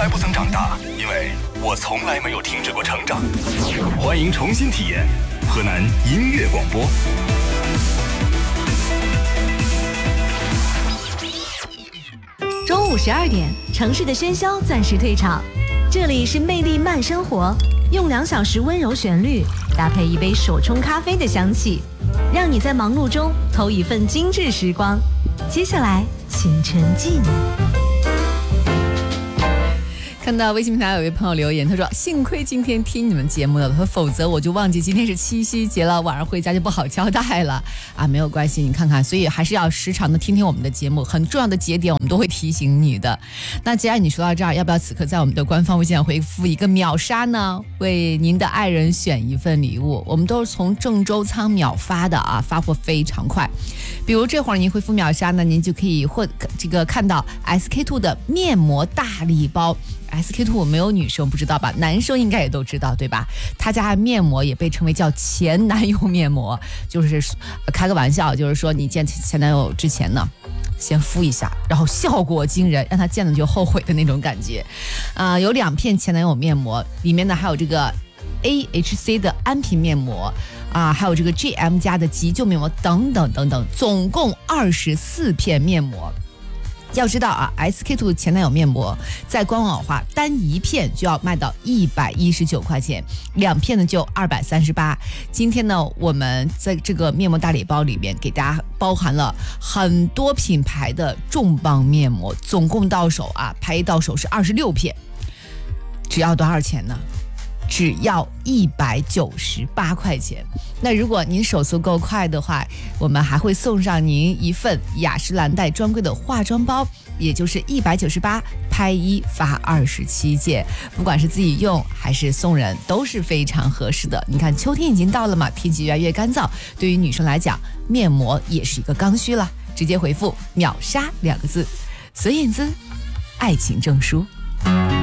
来不曾长大，因为我从来没有停止过成长。欢迎重新体验河南音乐广播。 中午12点，城市的喧嚣暂时退场，这里是魅力慢生活，用2小时温柔旋律搭配一杯手冲咖啡的香气，让你在忙碌中偷一份精致时光。接下来请沉浸。 看到微信平台有一位朋友留言，他说幸亏今天听你们节目了，他说否则我就忘记今天是七夕节了，晚上回家就不好交代了啊。没有关系，你看看，所以还是要时常的听听我们的节目，很重要的节点我们都会提醒你的。那既然你说到这儿，要不要此刻在我们的官方微信上回复一个秒杀呢？为您的爱人选一份礼物，我们都是从郑州仓秒发的啊，发货非常快。比如这会儿您回复秒杀呢，您就可以看到 SK2 的面膜大礼包。SK2 没有女生不知道吧？男生应该也都知道，对吧？他家的面膜也被称为叫前男友面膜，就是开个玩笑，就是说你见前男友之前呢，先敷一下，然后效果惊人，让他见了就后悔的那种感觉。有2片前男友面膜，里面呢还有这个 AHC 的安瓶面膜还有这个 GM 家的急救面膜等等等等，总共24片面膜。要知道啊 ，SK2 的前男友面膜在官网的话，单1片就要卖到119块钱，2片呢就238。今天呢，我们在这个面膜大礼包里面给大家包含了很多品牌的重磅面膜，总共到手拍到手是26片，只要多少钱呢？只要198块钱。那如果您手速够快的话，我们还会送上您一份雅诗兰黛专柜的化妆包，也就是198拍1发27件，不管是自己用还是送人都是非常合适的。你看秋天已经到了嘛，天气越来越干燥，对于女生来讲，面膜也是一个刚需了。直接回复秒杀2个字，孙燕姿爱情证书。